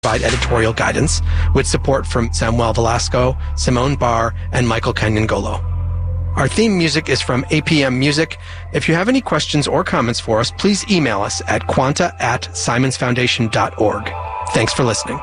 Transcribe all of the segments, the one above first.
provide editorial guidance with support from Samuel Velasco, Simone Barr, and Michael Canyangolo. Our theme music is from APM Music. If you have any questions or comments for us, please email us at quanta@simonsfoundation.org. Thanks for listening.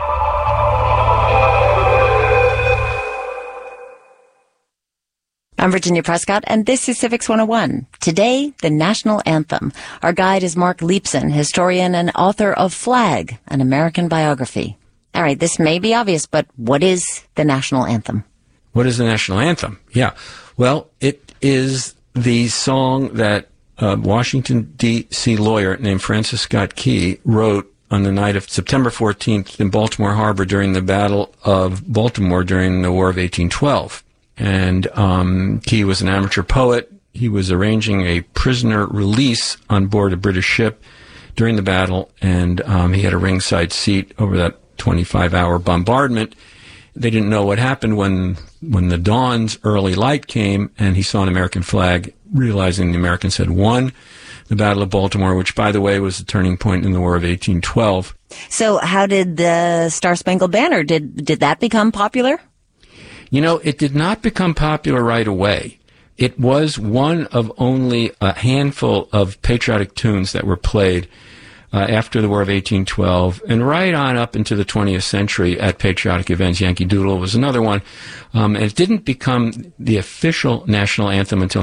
I'm Virginia Prescott, and this is Civics 101. Today, the national anthem. Our guide is Mark Leipson, historian and author of Flag, an American biography. All right, this may be obvious, but what is the national anthem? What is the national anthem? Yeah. Well, it is the song that a Washington, D.C. lawyer named Francis Scott Key wrote on the night of September 14th in Baltimore Harbor during the Battle of Baltimore during the War of 1812. And Key was an amateur poet. He was arranging a prisoner release on board a British ship during the battle, and he had a ringside seat over that 25-hour bombardment. They didn't know what happened when the dawn's early light came, and he saw an American flag, realizing the Americans had won the Battle of Baltimore, which, by the way, was the turning point in the War of 1812. So how did the Star-Spangled Banner, did that become popular? You know, it did not become popular right away. It was one of only a handful of patriotic tunes that were played after the War of 1812 and right on up into the 20th century at patriotic events. Yankee Doodle was another one. And it didn't become the official national anthem until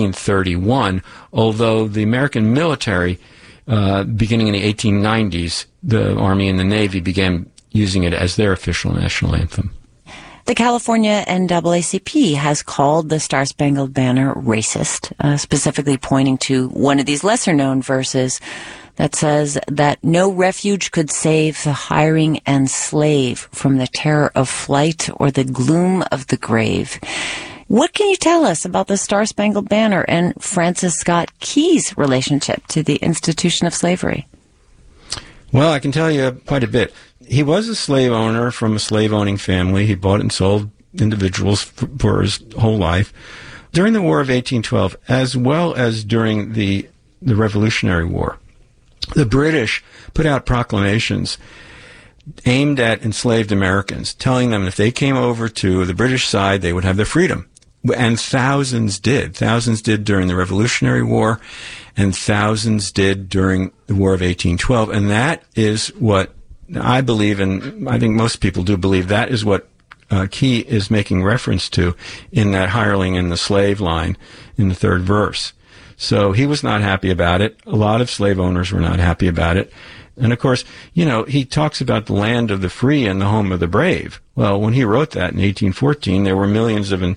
1931, although the American military, beginning in the 1890s, the Army and the Navy began using it as their official national anthem. The California NAACP has called the Star-Spangled Banner racist, specifically pointing to one of these lesser-known verses that says that no refuge could save the hiring and slave from the terror of flight or the gloom of the grave. What can you tell us about the Star-Spangled Banner and Francis Scott Key's relationship to the institution of slavery? Well, I can tell you quite a bit. He was a slave owner from a slave-owning family. He bought and sold individuals for his whole life. During the War of 1812, as well as during the Revolutionary War, the British put out proclamations aimed at enslaved Americans, telling them if they came over to the British side, they would have their freedom. And thousands did. Thousands did during the Revolutionary War, and thousands did during the War of 1812. And that is what I believe, and I think most people do believe, that is what Key is making reference to in that hireling and the slave line in the third verse. So he was not happy about it. A lot of slave owners were not happy about it. And of course, you know, he talks about the land of the free and the home of the brave. Well, when he wrote that in 1814, there were millions of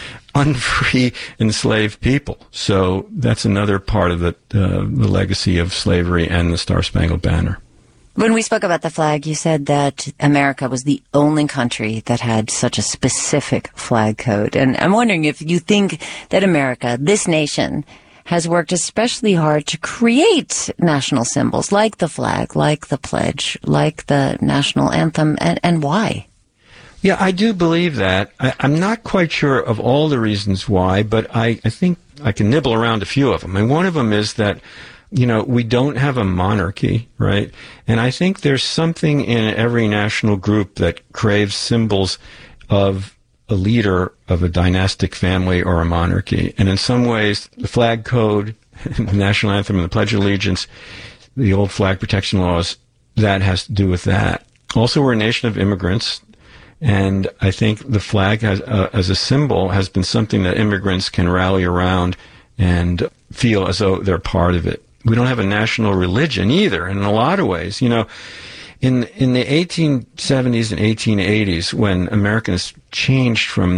unfree enslaved people. So that's another part of the legacy of slavery and the Star-Spangled Banner. When we spoke about the flag, you said that America was the only country that had such a specific flag code. And I'm wondering if you think that America, this nation, has worked especially hard to create national symbols like the flag, like the pledge, like the national anthem, and why? Yeah, I do believe that. I'm not quite sure of all the reasons why, but I think I can nibble around a few of them. And one of them is that, you know, we don't have a monarchy, right? And I think there's something in every national group that craves symbols of a leader of a dynastic family or a monarchy. And in some ways, the flag code, the national anthem, and the Pledge of Allegiance, the old flag protection laws, that has to do with that. Also, we're a nation of immigrants. And I think the flag has, as a symbol, has been something that immigrants can rally around and feel as though they're part of it. We don't have a national religion either, in a lot of ways. You know, in the 1870s and 1880s, when Americans changed from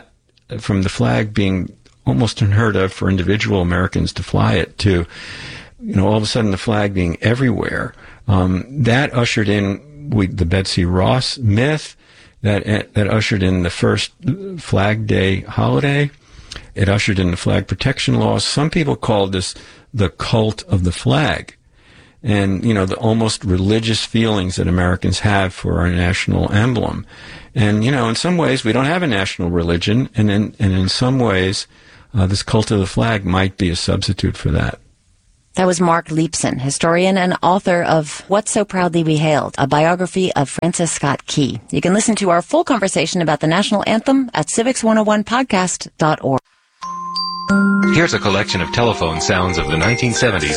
the flag being almost unheard of for individual Americans to fly it to, you know, all of a sudden the flag being everywhere, that ushered in the Betsy Ross myth. That ushered in the first Flag Day holiday. It ushered in the flag protection laws. Some people called this the cult of the flag. And, you know, the almost religious feelings that Americans have for our national emblem. And, you know, in some ways we don't have a national religion. And in some ways, this cult of the flag might be a substitute for that. That was Mark Leipson, historian and author of What So Proudly We Hailed, a biography of Francis Scott Key. You can listen to our full conversation about the national anthem at civics101podcast.org. Here's a collection of telephone sounds of the 1970s.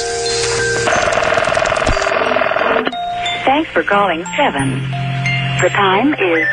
Thanks for calling 7. The time is...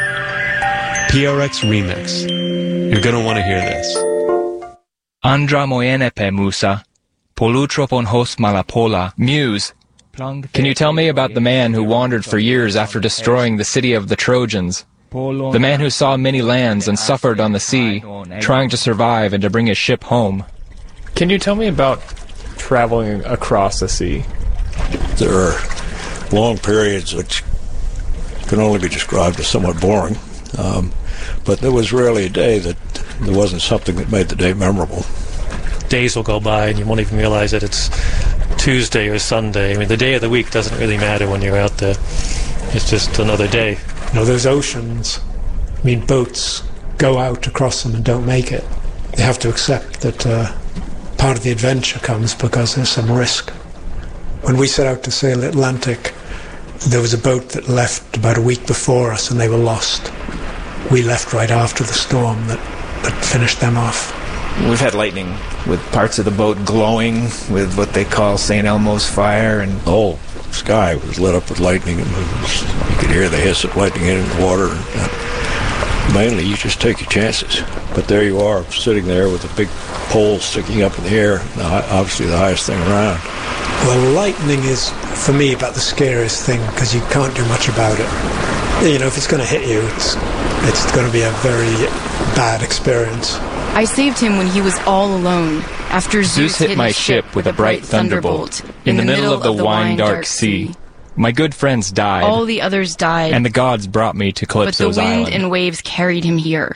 PRX Remix. You're going to want to hear this. Andra Moyenepe Musa, Polutropon hos malapola, Muse. Can you tell me about the man who wandered for years after destroying the city of the Trojans? The man who saw many lands and suffered on the sea, trying to survive and to bring his ship home. Can you tell me about traveling across the sea? There are long periods which can only be described as somewhat boring, but there was rarely a day that there wasn't something that made the day memorable. Days will go by and you won't even realize that it's Tuesday or Sunday. I mean, the day of the week doesn't really matter when you're out there. It's just another day. You know, those oceans, I mean, boats go out across them and don't make it. They have to accept that part of the adventure comes because there's some risk. When we set out to sail the Atlantic, there was a boat that left about a week before us and they were lost. We left right after the storm that finished them off. We've had lightning with parts of the boat glowing with what they call St. Elmo's fire, and the whole sky was lit up with lightning. And you could hear the hiss of lightning in the water. Mainly, you just take your chances. But there you are, sitting there with a big pole sticking up in the air, obviously the highest thing around. Well, lightning is, for me, about the scariest thing because you can't do much about it. You know, if it's going to hit you, it's going to be a very bad experience. I saved him when he was all alone, after Zeus hit my ship with a bright thunderbolt in the middle of the wine-dark sea. My good friends died. All the others died. And the gods brought me to Calypso's island. But the wind and waves carried him here.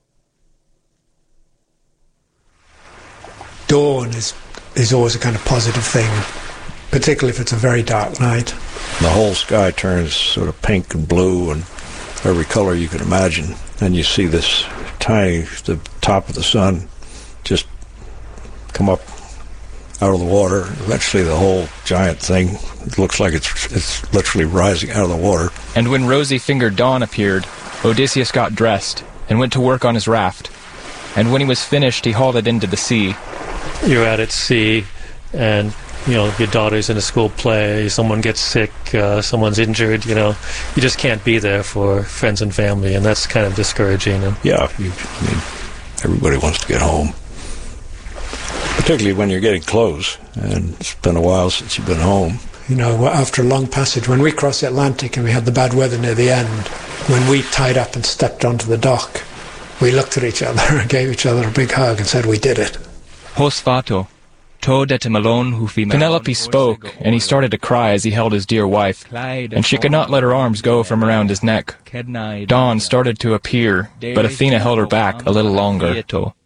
Dawn is always a kind of positive thing, particularly if it's a very dark night. The whole sky turns sort of pink and blue and every color you can imagine. And you see this the top of the sun just come up out of the water. Eventually the whole giant thing, it looks like it's literally rising out of the water. And when rosy-fingered dawn appeared, Odysseus got dressed and went to work on his raft. And when he was finished, he hauled it into the sea. You're out at sea, and you know, your daughter's in a school play, someone gets sick, someone's injured, you know, you just can't be there for friends and family, and that's kind of discouraging. Yeah, I mean, everybody wants to get home, particularly when you're getting close, and it's been a while since you've been home. You know, after a long passage, when we crossed the Atlantic and we had the bad weather near the end, when we tied up and stepped onto the dock, we looked at each other and gave each other a big hug and said, we did it. Hosfato. Penelope spoke, and he started to cry as he held his dear wife, and she could not let her arms go from around his neck. Dawn started to appear, but Athena held her back a little longer.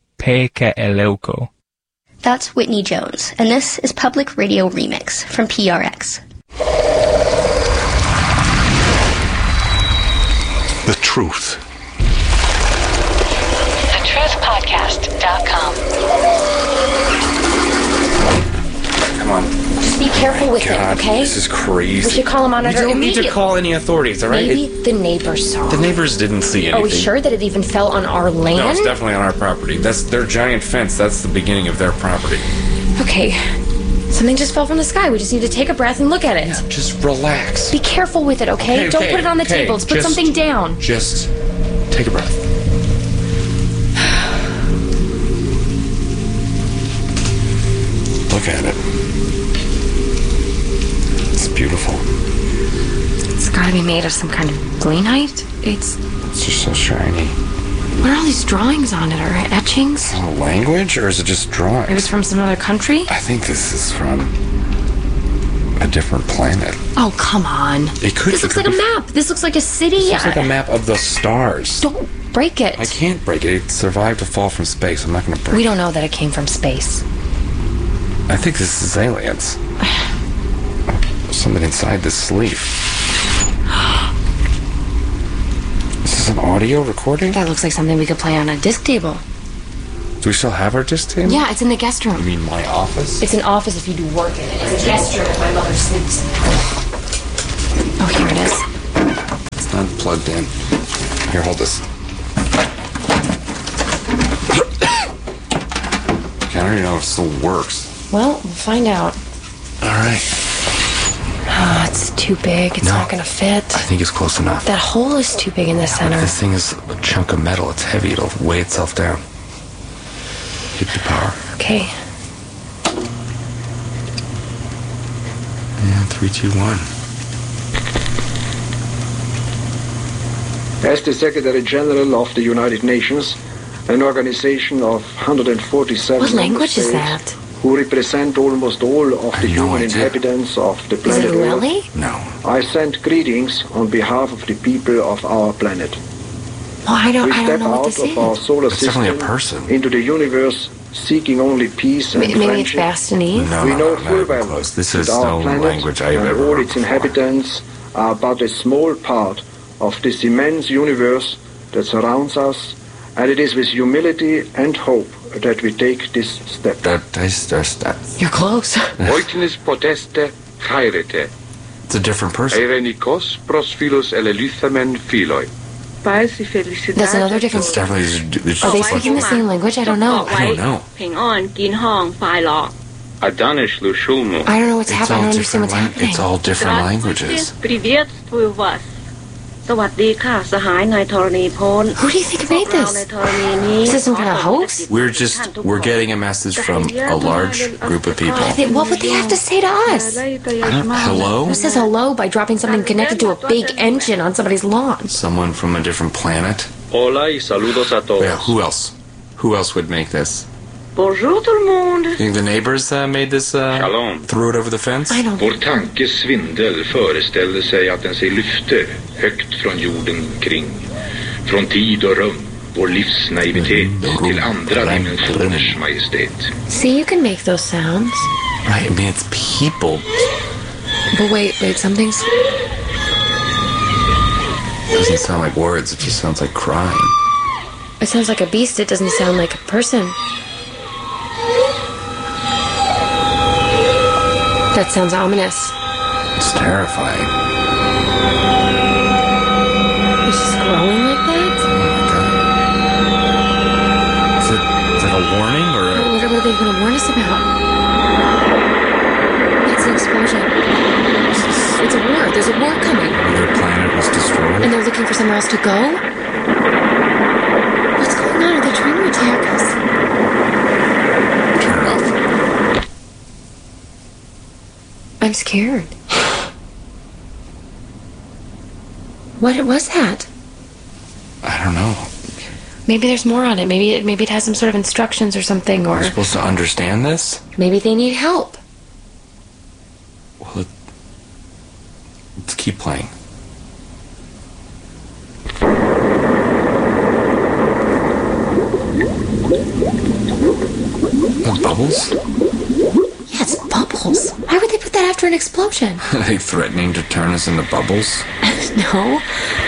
That's Whitney Jones, and this is Public Radio Remix from PRX. The truth. TheTruthPodcast.com. Come on. Just be careful with it, okay? This is crazy. We should call a monitor immediately. You don't need to call any authorities, all right? Maybe the neighbors saw. The neighbors didn't see anything. Are we sure that it even fell on our land? No, it's definitely on our property. That's their giant fence. That's the beginning of their property. Okay. Something just fell from the sky. We just need to take a breath and look at it. Yeah, just relax. Be careful with it, okay? Don't put it on the table. Let's put something down. Just take a breath. Look at it. It's beautiful. It's gotta be made of some kind of gleanite. It's just so shiny. What are all these drawings on it? Or etchings? Language, or is it just drawings? It was from some other country? I think this is from a different planet. Oh, come on. It could. This looks like a map. This looks like a city. This looks like a map of the stars. Don't break it. I can't break it. It survived a fall from space. I'm not going to break it. We don't know that it came from space. I think this is aliens. Something inside this sleeve. Is this an audio recording? That looks like something we could play on a disc table. Do we still have our disc table? Yeah, it's in the guest room. You mean my office? It's an office if you do work in it. It's a guest room if my mother sleeps in it. Oh, here it is. It's not plugged in. Here, hold this. I don't even know if it still works. Well, we'll find out. All right. Oh, it's too big. It's not going to fit. I think it's close enough. That hole is too big in the center. This thing is a chunk of metal. It's heavy. It'll weigh itself down. Hit the power. Okay. Yeah, 3, 2, 1. As the Secretary General of the United Nations, an organization of 147 What language is states that? who represent almost all of the human inhabitants of the planet Is it Earth, Lily? No. I send greetings on behalf of the people of our planet. Well, I don't We step know what out this of our is. solar It's system definitely a person. into the universe, seeking only peace and Maybe it's friendship. Bastinese? We know not full even well close. This that is our no planet language I've and ever all heard its inhabitants are but a small part of this immense universe that surrounds us, and it is with humility and hope that we take this step. You're close. Oiknis poteste chairete. It's a different person. Eirenikos prosphilos eleluthamen philoi. That's another different. It's definitely. Are they speaking the same language? I don't know. I don't know. 平安健康快樂 Adanish lushulmu. I don't know what's It's happening. I all don't understand what's different. happening. It's all different languages. Приветствую вас สวัสดีค่ะสหายในธรณีพ้น Who do you think made this? Is this some kind of hoax? We're getting a message from a large group of people. What would they have to say to us? Hello? Who says hello by dropping something connected to a big engine on somebody's lawn? Someone from a different planet? Hola y saludos a todos. Yeah, who else? Who else would make this? Bonjour tout le monde You think the neighbors made this? Threw it over the fence? Vår tankes svindel föreställde sig att den sig lyfte högt från jorden kring. Från tid och rum, vår livsnaivitet till andra dimensioners majestät. See, you can make those sounds. Right, I mean, it's people. But wait, something's... It doesn't sound like words, it just sounds like crying. It sounds like a beast. It doesn't sound like a person. That sounds ominous. It's terrifying. It's just growing like that? Is it a warning or a... What are they going to warn us about? It's an explosion. It's a war. There's a war coming. Their planet was destroyed? And they're looking for somewhere else to go? What's going on? Are they trying to attack us? Turn it off. I'm scared. What was that? I don't know. Maybe there's more on it. Maybe it has some sort of instructions or something, or We're supposed to understand this? maybe they need help. Well, let's keep playing. Bubbles? Yeah, it's bubbles. Why would they put that after an explosion? Are they threatening to turn us into bubbles? No.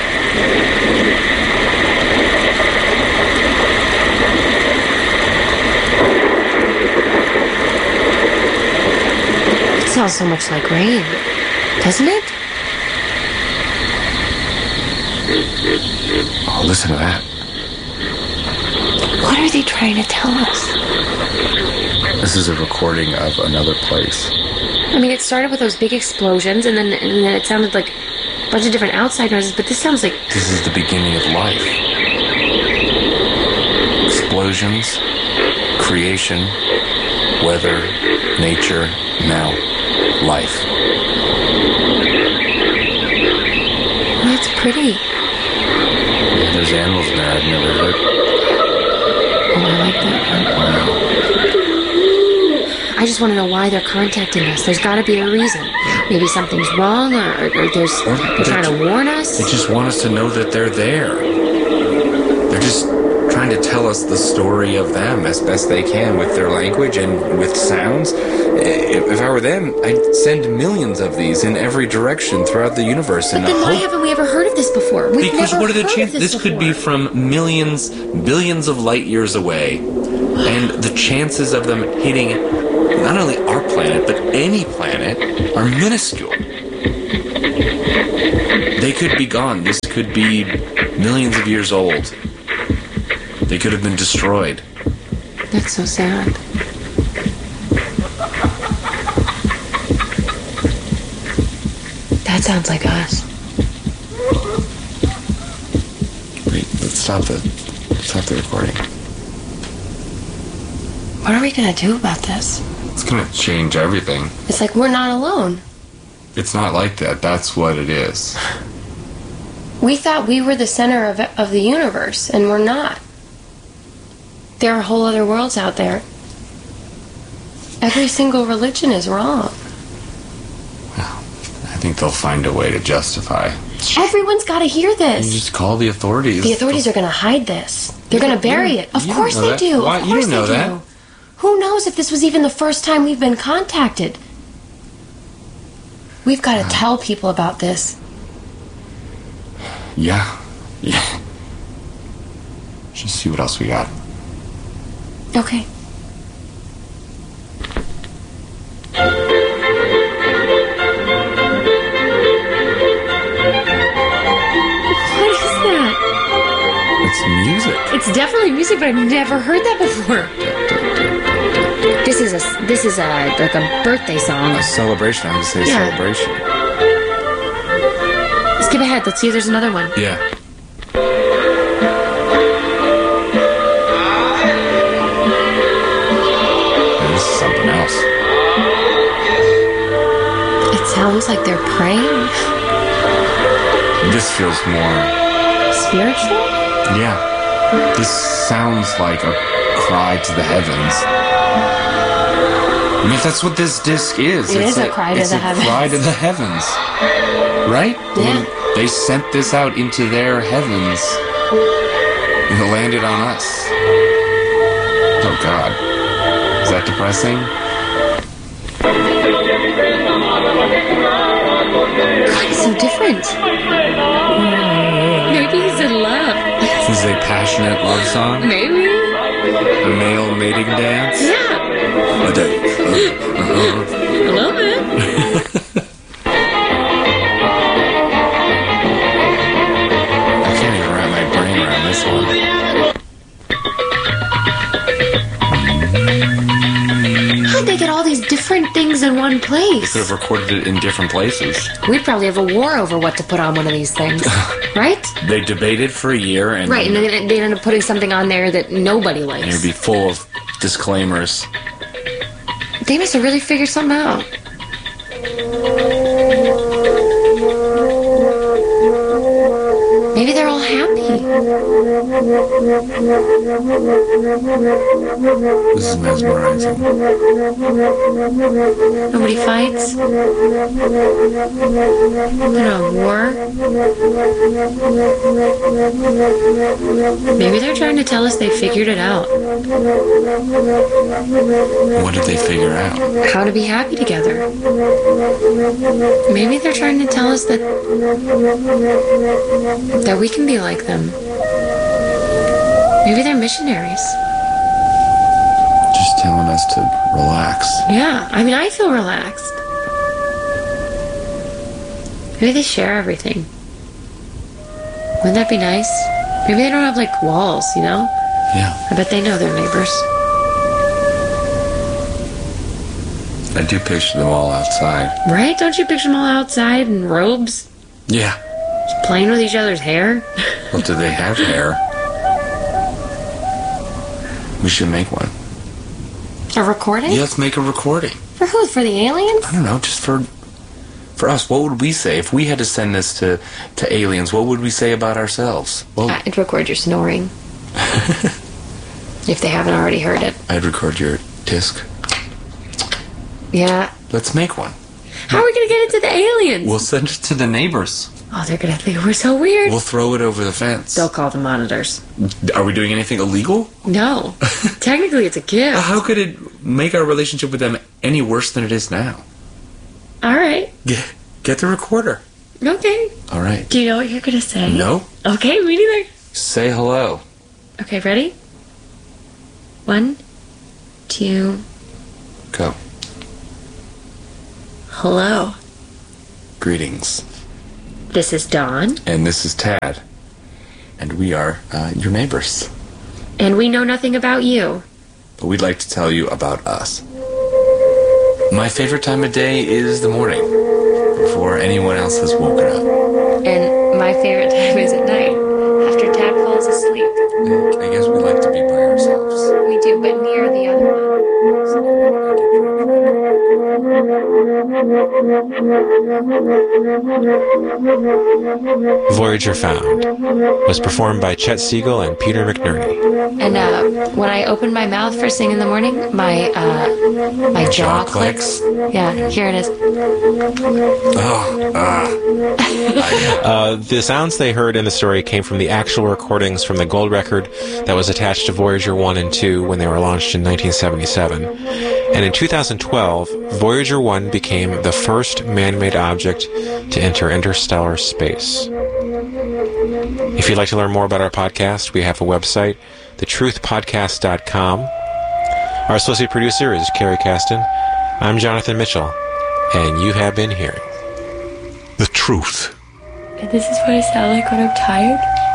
It sounds so much like rain, doesn't it? Oh, listen to that. What are they trying to tell us? This is a recording of another place. I mean, it started with those big explosions, and then it sounded like a bunch of different outside noises, but this sounds like... This is the beginning of life. Explosions, creation, weather, nature, now, life. That's pretty. Yeah, there's animals in there I've never heard. Oh, I like that. I just want to know why they're contacting us. There's got to be a reason. Maybe something's wrong, or they're trying to warn us. They just want us to know that they're there. They're just trying to tell us the story of them as best they can with their language and with sounds. If I were them, I'd send millions of these in every direction throughout the universe. But then why haven't we ever heard of this before? We've Because never what are the heard of chances? This could be from millions, billions of light years away. And the chances of them hitting not only our planet, but any planet, are minuscule. They could be gone. This could be millions of years old. They could have been destroyed. That's so sad. That sounds like us. Wait, let's stop the recording. What are we gonna do about this? It's gonna change everything. It's like we're not alone. It's not like that. That's what it is. We thought we were the center of the universe, and we're not. There are whole other worlds out there. Every single religion is wrong. I think they'll find a way to justify. Everyone's got to hear You this. just call the authorities. The authorities are going to hide this. They're going to bury it. Of you course don't know they that. do. Why? Of You course don't know they that. do. Who knows if this was even the first time we've been contacted? We've got to tell people about this. Yeah. Just see what else we got. Okay. What is that? It's music. It's definitely music, but I've never heard that before. This is like a birthday song. A celebration. I would say Yeah. celebration. Skip ahead. Let's see if there's another one. Yeah. This is something else. It sounds like they're praying. This feels more Spiritual? Yeah. This sounds like a cry to the heavens. I mean, that's what this disc is. It is a cry to the heavens. It's a cry to the heavens. Right? Yeah. I mean, they sent this out into their heavens. And it landed on us. Oh, God. Is that depressing? God, it's so different. Maybe he's in love. This is a passionate love song? Maybe. A male mating dance? Yeah. A day. A little bit. I can't even wrap my brain around this one. How'd they get all these different things in one They place? could have recorded it in different places. We'd probably have a war over what to put on one of these things. Right? They debated for a year, and Right, and then they ended up putting something on there that nobody it likes. would be full of disclaimers. They must have really figured something out. Maybe they're all happy. This is mesmerizing. Nobody fights. They're not at war. Maybe they're trying to tell us they figured it out. What did they figure out? How to be happy together. Maybe they're trying to tell us that we can be like them. Maybe they're missionaries. Just telling us to relax. Yeah, I mean, I feel relaxed. Maybe they share everything. Wouldn't that be nice? Maybe they don't have, like, walls, you know? Yeah. I bet they know their neighbors. I do picture them all outside. Right? Don't you picture them all outside in robes? Yeah. Just playing with each other's hair? Well, do they have hair? We should make one. A recording? Yeah, let's make a recording. For who? For the aliens? I don't know, just for us. What would we say? If we had to send this to aliens, what would we say about ourselves? Well, I'd record your snoring. If they haven't already heard it. I'd record your disc. Yeah. Let's make one. How are we going to get it to the aliens? We'll send it to the neighbors. Oh, they're going to think we're so weird. We'll throw it over the fence. They'll call the monitors. Are we doing anything illegal? No. Technically, it's a gift. How could it make our relationship with them any worse than it is now? All right. Get the recorder. Okay. All right. Do you know what you're going to say? No. Okay, me neither. Say hello. Okay, ready? 1, 2. Go. Hello. Greetings. This is Dawn. And this is Tad. And we are your neighbors. And we know nothing about you. But we'd like to tell you about us. My favorite time of day is the morning, before anyone else has woken up. And my favorite time is at night, after Tad falls asleep. I guess we like to be by ourselves. We do, but near the other Voyager Found was performed by Chet Siegel and Peter McNerney. And when I open my mouth first thing in the morning, my jaw clicks. Yeah, here it is. The sounds they heard in the story came from the actual recordings from the gold record that was attached to Voyager 1 and 2 when they were launched in 1977. And in 2012, Voyager 1 became the first man-made object to enter interstellar space. If you'd like to learn more about our podcast, we have a website, thetruthpodcast.com. Our associate producer is Carrie Caston. I'm Jonathan Mitchell, and you have been hearing The Truth. And this is what I sound like when I'm tired?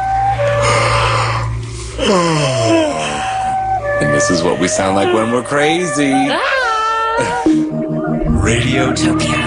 And this is what we sound like when we're crazy. Ah! Radiotopia.